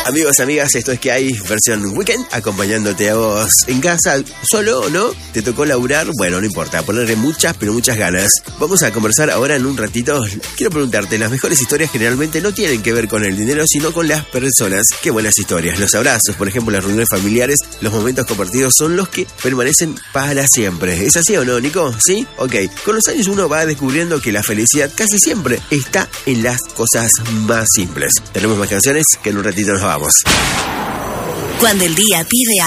Amigos, amigas, esto es Que Hay, versión weekend, acompañándote a vos en casa, solo o no, te tocó laburar, bueno, no importa, ponerle muchas, pero muchas ganas. Vamos a conversar ahora en un ratito. Quiero preguntarte, las mejores historias generalmente no tienen que ver con el dinero, sino con las personas. Qué buenas historias, los abrazos, por ejemplo, las reuniones familiares, los momentos compartidos son los que permanecen para siempre. ¿Es así o no, Nico? ¿Sí? Ok. Con los años uno va descubriendo que la felicidad casi siempre está en las cosas más simples. Tenemos más canciones que en un ratito nos vamos. Cuando el día pide